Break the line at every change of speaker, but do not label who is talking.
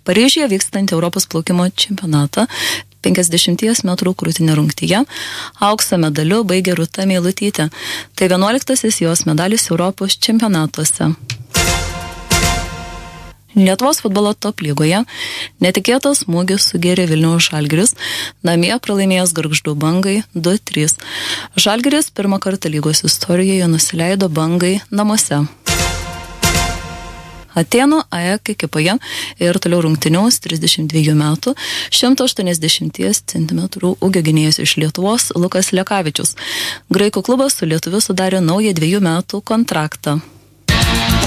Paryžiuje vykstantį Europos plaukimo čempionatą 50 metrų krūtinė rungtyje aukso medaliu baigė Rūta Meilutytė. Tai 11-asis jos medalis Europos čempionatuose. Lietuvos futbolo top lygoje netikėtas smūgis sugėrė Vilniaus Žalgiris, namie pralaimėjęs Gargždų Bangai 2-3. Žalgiris pirmą kartą lygos istorijoje nusileido Bangai namuose. Atėnų AEK ekipoje ir toliau rungtyniaus 32 metų 180 cm ūgio gynėjas iš Lietuvos Lukas Lekavičius. Graikų klubas su lietuviu sudarė naują 2 metų kontraktą.